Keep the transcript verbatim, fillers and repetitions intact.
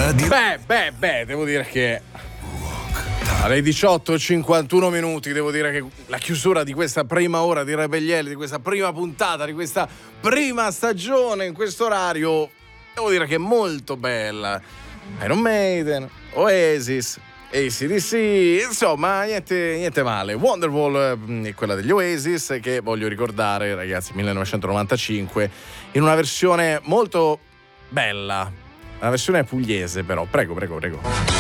Radio. Beh, beh, beh, devo dire che alle diciotto e cinquantuno minuti devo dire che la chiusura di questa prima ora di Rebelliele, di questa prima puntata, di questa prima stagione in questo orario, devo dire che è molto bella. Iron Maiden, Oasis, A C D C, insomma niente, niente male. Wonderwall è quella degli Oasis, che voglio ricordare, ragazzi, millenovecentonovantacinque, in una versione molto bella, una versione pugliese però. Prego, prego, prego.